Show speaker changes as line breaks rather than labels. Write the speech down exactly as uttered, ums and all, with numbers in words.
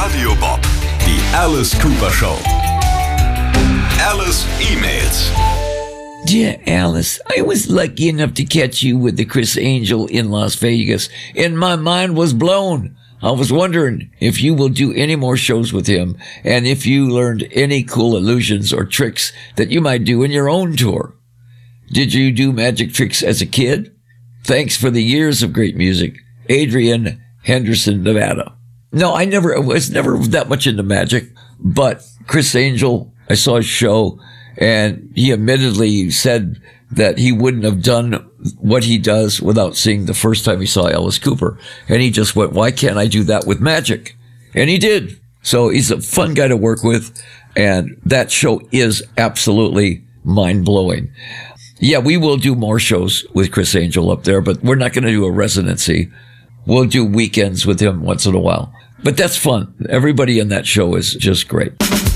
Radio Bob, die Alice Cooper Show. Alice E-Mails.
Dear Alice, I was lucky enough to catch you with the Criss Angel in Las Vegas, and my mind was blown. I was wondering if you will do any more shows with him, and if you learned any cool illusions or tricks that you might do in your own tour. Did you do magic tricks as a kid? Thanks for the years of great music. Adrian, Henderson, Nevada. No, I never I was never that much into magic, but Criss Angel, I saw his show, and he admittedly said that he wouldn't have done what he does without seeing the first time he saw Alice Cooper. And he just went, why can't I do that with magic? And he did. So he's a fun guy to work with. And that show is absolutely mind-blowing. Yeah, we will do more shows with Criss Angel up there, but we're not going to do a residency. We'll do weekends with him once in a while. But that's fun. Everybody in that show is just great.